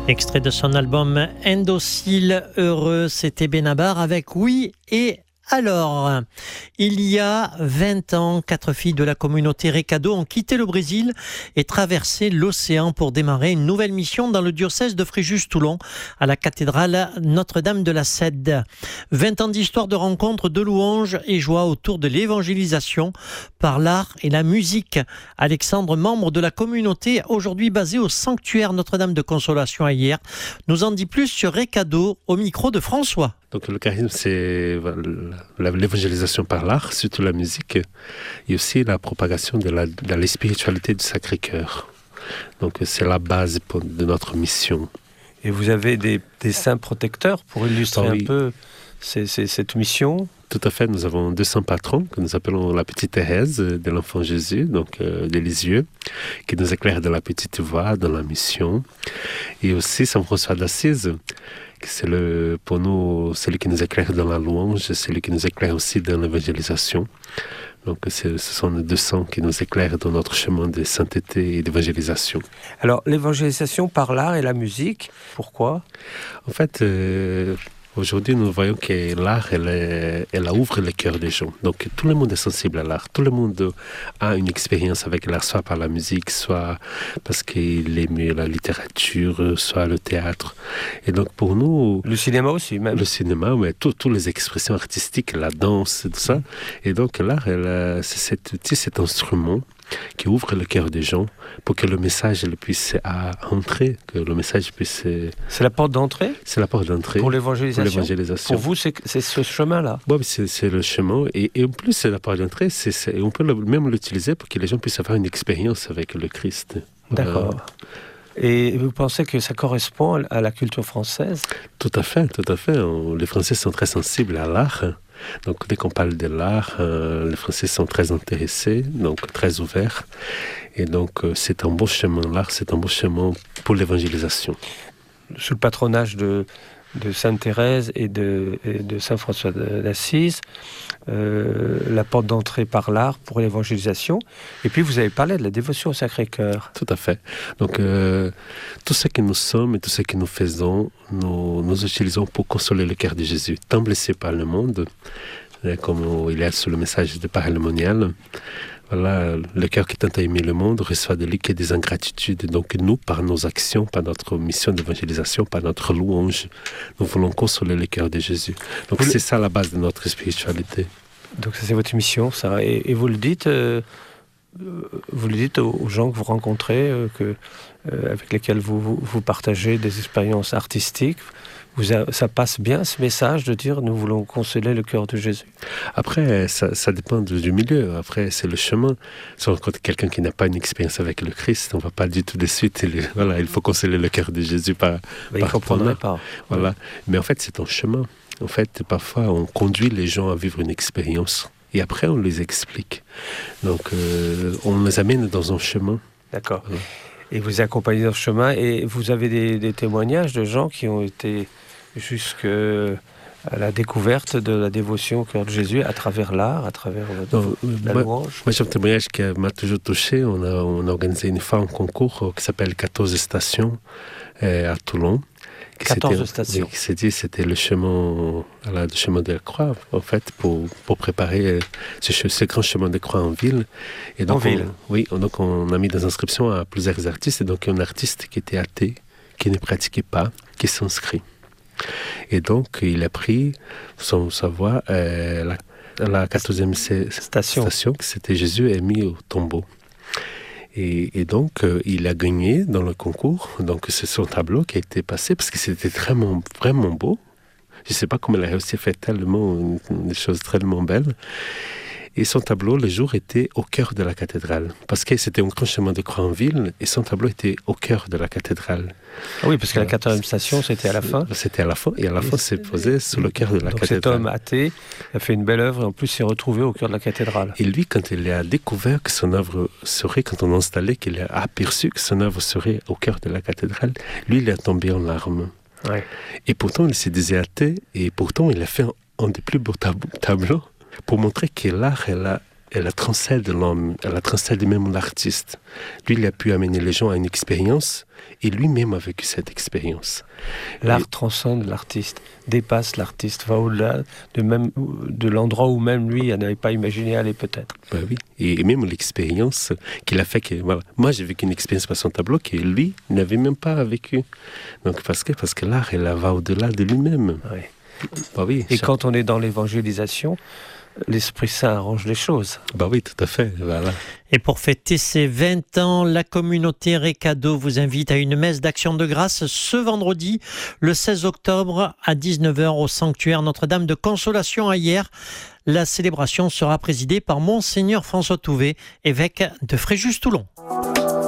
Extrait de son album Indocile Heureux, c'était Benabar avec Oui et alors. Il y a 20 ans, 4 filles de la communauté Recado ont quitté le Brésil et traversé l'océan pour démarrer une nouvelle mission dans le diocèse de Fréjus-Toulon, à la cathédrale Notre-Dame de la Cède. 20 ans d'histoire, de rencontres, de louanges et joie autour de l'évangélisation par l'art et la musique. Alexandre, membre de la communauté, aujourd'hui basé au sanctuaire Notre-Dame de Consolation à Hyères, nous en dit plus sur Recado au micro de François. Donc le charisme, c'est l'évangélisation par l'art, surtout la musique, et aussi la propagation de la spiritualité du Sacré-Cœur. Donc c'est la base de notre mission. Et vous avez des saints protecteurs pour illustrer un peu cette mission ? Tout à fait, nous avons 200 patrons que nous appelons la petite Thérèse de l'enfant Jésus, donc des Lisieux, qui nous éclaire dans la petite voie, dans la mission. Et aussi Saint François d'Assise, c'est pour nous celui qui nous éclaire dans la louange, celui qui nous éclaire aussi dans l'évangélisation. Donc ce sont les 200 qui nous éclairent dans notre chemin de sainteté et d'évangélisation. Alors l'évangélisation par l'art et la musique, pourquoi ? En fait, aujourd'hui, nous voyons que l'art, elle ouvre le cœur des gens. Donc, tout le monde est sensible à l'art. Tout le monde a une expérience avec l'art, soit par la musique, soit parce qu'il aime la littérature, soit le théâtre. Et donc, pour nous... Le cinéma aussi, même. Le cinéma, mais toutes les expressions artistiques, la danse, tout ça. Et donc, l'art, c'est cet instrument qui ouvre le cœur des gens pour que le message puisse entrer, que le message puisse... C'est la porte d'entrée ? C'est la porte d'entrée. Pour l'évangélisation. Pour vous, c'est ce chemin-là ? Bon, c'est le chemin. Et en plus, c'est la porte d'entrée. On peut même l'utiliser pour que les gens puissent avoir une expérience avec le Christ. D'accord. Et vous pensez que ça correspond à la culture française ? Tout à fait, tout à fait. Les Français sont très sensibles à l'art. Donc, dès qu'on parle de l'art, les Français sont très intéressés, donc très ouverts. Et donc, c'est un beau chemin, l'art, c'est un beau chemin pour l'évangélisation. Sous le patronage de Sainte Thérèse et de Saint François d'Assise, la porte d'entrée par l'art pour l'évangélisation. Et puis, vous avez parlé de la dévotion au Sacré-Cœur. Tout à fait. Donc, tout ce que nous sommes et tout ce que nous faisons, nous utilisons pour consoler le cœur de Jésus, tant blessé par le monde, comme il y a sur le message de Paralymonial. Voilà, le cœur qui tente à aimer le monde reçoit de lui que des ingratitudes. Donc nous, par nos actions, par notre mission d'évangélisation, par notre louange, nous voulons consoler le cœur de Jésus. Donc c'est ça la base de notre spiritualité. Donc ça, c'est votre mission, ça. Et vous le dites aux gens que vous rencontrez, avec lesquels vous partagez des expériences artistiques. Ça passe bien, ce message de dire nous voulons consoler le cœur de Jésus. Après, ça dépend du milieu. Après, c'est le chemin. Si on rencontre quelqu'un qui n'a pas une expérience avec le Christ, on ne va pas dire tout de suite, il faut consoler le cœur de Jésus par il ne comprendrait pas. Voilà. Mais en fait, c'est un chemin. En fait, parfois, on conduit les gens à vivre une expérience. Et après, on les explique. Donc, on les amène dans un chemin. D'accord. Voilà. Et vous accompagnez dans ce chemin. Et vous avez des témoignages de gens qui ont été jusqu'à la découverte de la dévotion au cœur de Jésus à travers l'art, à travers la louange. Moi, j'ai un témoignage qui m'a toujours touché. On a organisé une fois un concours qui s'appelle 14 stations à Toulon. 14 stations. C'était le chemin, le chemin de la croix, en fait, pour préparer ce grand chemin de croix en ville. Et donc, donc on a mis des inscriptions à plusieurs artistes. Et donc, il y a un artiste qui était athée, qui ne pratiquait pas, qui s'inscrit. Et donc, il a pris sa voix, la 14e station, que c'était Jésus est mis au tombeau. Et donc, il a gagné dans le concours. Donc, c'est son tableau qui a été passé parce que c'était vraiment, vraiment beau. Je ne sais pas comment il a réussi à faire des choses tellement belles. Et son tableau, le jour, était au cœur de la cathédrale. Parce que c'était un grand chemin de croix en ville, et son tableau était au cœur de la cathédrale. Ah oui, parce que la 14e station, c'était à la fin. C'était à la fin, et à la fin, c'est posé sur le cœur de la cathédrale. Cet homme athée a fait une belle œuvre, et en plus, s'est retrouvé au cœur de la cathédrale. Et lui, quand il a découvert que son œuvre serait, quand on installait, qu'il a aperçu que son œuvre serait au cœur de la cathédrale, lui, il est tombé en larmes. Ouais. Et pourtant, il se disait athée, et pourtant, il a fait un des plus beaux tableaux pour montrer que l'art, elle transcende l'homme, elle transcende même l'artiste. Lui, il a pu amener les gens à une expérience, et lui-même a vécu cette expérience. L'art transcende l'artiste, dépasse l'artiste, va au-delà de l'endroit où même lui n'avait pas imaginé aller peut-être. Ben oui, et même l'expérience qu'il a fait. Voilà. Moi, j'ai vécu une expérience par son tableau que lui n'avait même pas vécu. Donc parce que l'art, elle va au-delà de lui-même. Oui. Ben oui, et quand on est dans l'évangélisation, l'Esprit Saint arrange les choses. Bah oui, tout à fait. Voilà. Et pour fêter ses 20 ans, la communauté Recado vous invite à une messe d'action de grâce ce vendredi, le 16 octobre à 19h au sanctuaire Notre-Dame de Consolation à Hyères. La célébration sera présidée par Monseigneur François Touvet, évêque de Fréjus-Toulon.